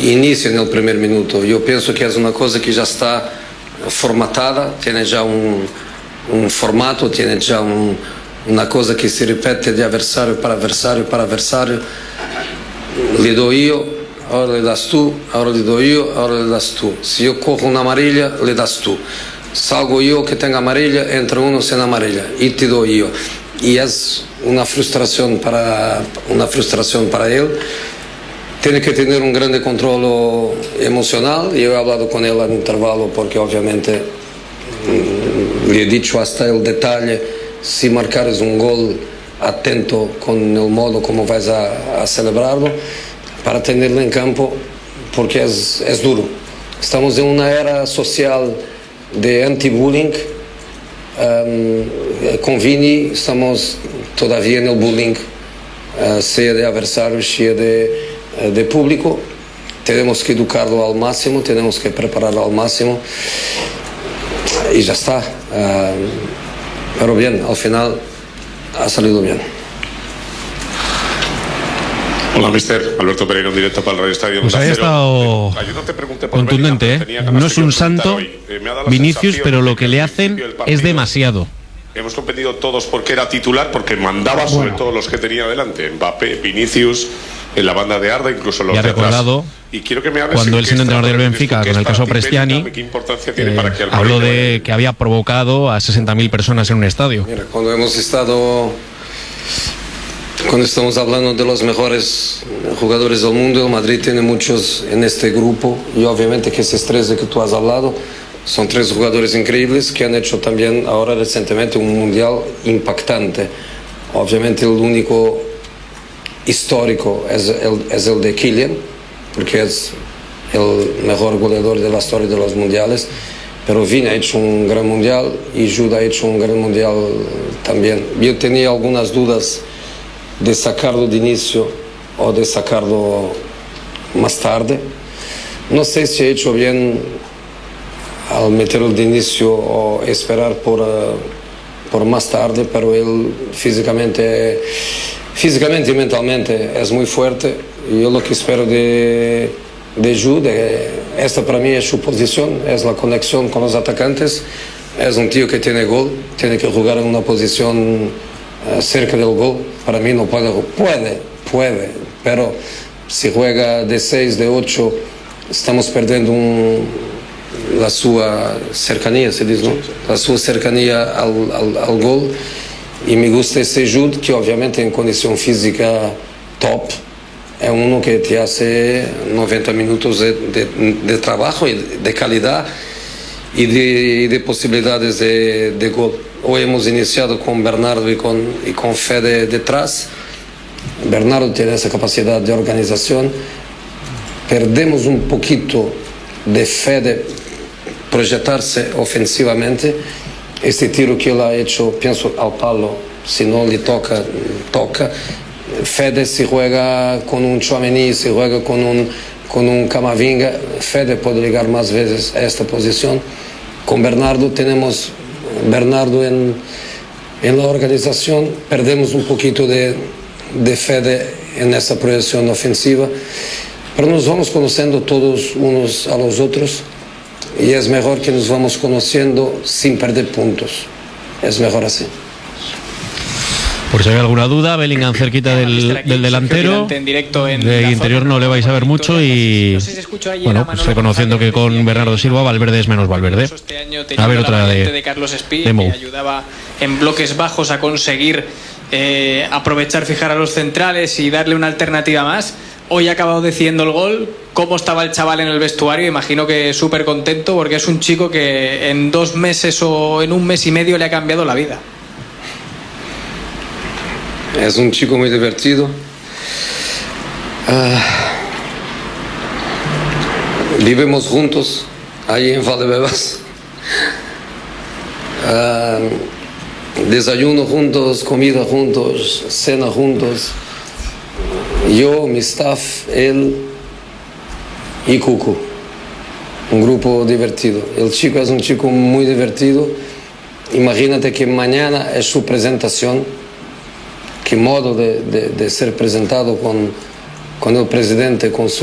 inicia en el primer minuto. Yo pienso que es una cosa que ya está formatada, tiene ya un formato, tiene ya una cosa que se repite de adversario para adversario para adversario. Le doy yo, ahora le das tú, ahora le doy yo, ahora le das tú. Si yo cojo una amarilla, le das tú. Salgo yo que tenga amarilla, entra uno sin amarilla y te doy yo. Y es una frustración para él. Tiene que tener un grande control emocional. Yo he hablado con él al intervalo porque obviamente le he dicho hasta el detalle, si marcares un gol, atento con el modo como vas a celebrarlo, para tenerlo en campo, porque es duro. Estamos en una era social de anti-bullying. Con Vini estamos todavía en el bullying, sea de adversarios, sea de público. Tenemos que educarlo al máximo, tenemos que prepararlo al máximo y ya está. Pero bien, al final ha salido bien. Hola, mister. Alberto Pereira, en directo para el Radio Estadio. Pues ahí ha estado contundente, ¿eh? No es un santo, Vinicius, pero lo que le hacen es demasiado. Hemos competido todos porque era titular, porque mandaba sobre todo los que tenía delante. Mbappé, Vinicius, en la banda de Arda, incluso los de atrás. Y quiero que me hables cuando él siendo entrenador del Benfica, con el caso Prestiani, habló de que había provocado a 60.000 personas en un estadio. Mira, cuando estamos hablando de los mejores jugadores del mundo, el Madrid tiene muchos en este grupo, y obviamente que esos tres de que tú has hablado son tres jugadores increíbles que han hecho también ahora recientemente un mundial impactante. Obviamente el único histórico es el de Kylian, porque es el mejor goleador de la historia de los mundiales, pero Vini ha hecho un gran mundial y Jude ha hecho un gran mundial también. Yo tenía algunas dudas de sacarlo de inicio o de sacarlo más tarde. No sé si he hecho bien al meterlo de inicio o esperar por más tarde, pero él físicamente y mentalmente es muy fuerte. Y yo lo que espero de Jude, esta para mí es su posición, es la conexión con los atacantes. Es un tío que tiene gol, tiene que jugar en una posición cerca del gol. Para mí no puede, pero si juega de 6, de 8, estamos perdiendo la su cercanía, se dice, ¿no? La su cercanía al gol. Y me gusta ese Jude, que obviamente en condición física top, es uno que te hace 90 minutos de trabajo y de calidad y de posibilidades de gol. Hoy hemos iniciado con Bernardo y con Fede detrás. Bernardo tiene esa capacidad de organización. Perdemos un poquito de Fede proyectarse ofensivamente. Este tiro que él ha hecho, pienso al palo, si no le toca. Fede si juega con un Tchouaméni, si juega con un Camavinga, Fede puede llegar más veces a esta posición. Con Bernardo tenemos Bernardo en la organización, perdemos un poquito de Fede en esa proyección ofensiva, pero nos vamos conociendo todos unos a los otros y es mejor que nos vamos conociendo sin perder puntos, es mejor así. Por si hay alguna duda, Bellingham cerquita del delantero, de interior no le vais a ver mucho y bueno, pues reconociendo que con Bernardo Silva Valverde es menos Valverde. A ver otra de Carlos Espí, Mou. que ayudaba en bloques bajos a conseguir aprovechar, fijar a los centrales y darle una alternativa más. Hoy ha acabado decidiendo el gol. ¿Cómo estaba el chaval en el vestuario? Imagino que súper contento, porque es un chico que en 2 meses o en 1 mes y medio le ha cambiado la vida. Es un chico muy divertido. Vivimos juntos ahí en Valdebebas. Desayuno juntos, comida juntos, cena juntos. Yo, mi staff, él y Cucu. Un grupo divertido. El chico es un chico muy divertido. Imagínate que mañana es su presentación. Qué modo de ser presentado con el presidente, con su